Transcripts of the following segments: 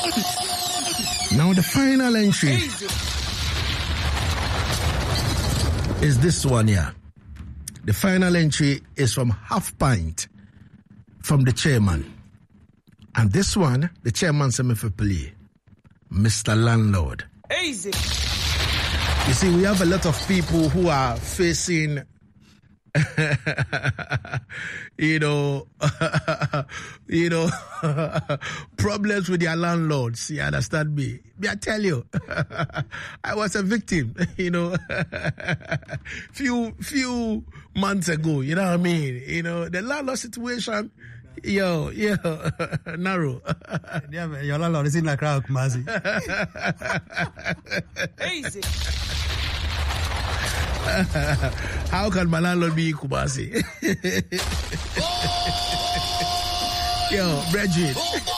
Now the final entry is this one here. The final entry is from Half Pint from the chairman. And this one, the chairman said me for play. Mr. Landlord. Easy. You see, we have a lot of people who are facing problems with their landlords. You understand me? I tell you, I was a victim, few months ago, you know what I mean? The landlord situation, narrow. Your landlord is in the crowd, Kumasi. Easy. How can my landlord be Kumasi? Yo, Bridget.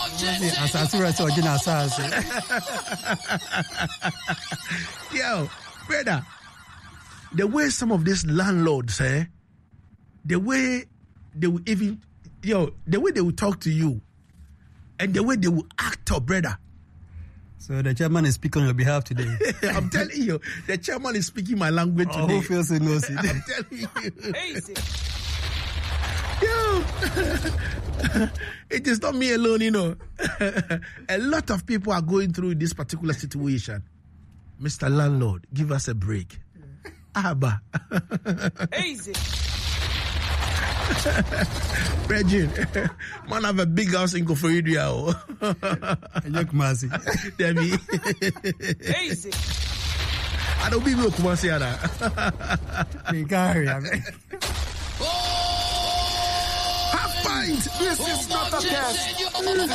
Yo, brother. The way some of these landlords, the way they will even, the way they will talk to you, and the way they will act up, brother. So the chairman is speaking on your behalf today. I'm telling you, the chairman is speaking my language today. Who feels he knows it? I'm telling you. Easy. Yo, it is not me alone, A lot of people are going through this particular situation. Mr. Landlord, give us a break. Abba. Easy. Regine, man have a big house in Koforidia. Kumasi. Debbie. Easy. I don't be Kumasi. Half Pint. This is not a test.